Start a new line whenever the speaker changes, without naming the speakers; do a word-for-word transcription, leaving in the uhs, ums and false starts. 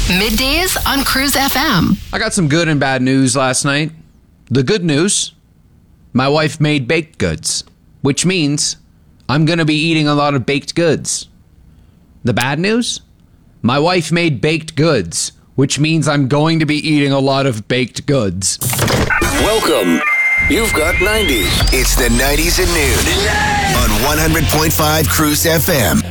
Middays on Cruise F M.
I got some good and bad news last night. The good news, my wife made baked goods, which means I'm going to be eating a lot of baked goods. The bad news, my wife made baked goods, which means I'm going to be eating a lot of baked goods.
Welcome. You've got nineties. It's the nineties at noon on one hundred point five Cruise F M.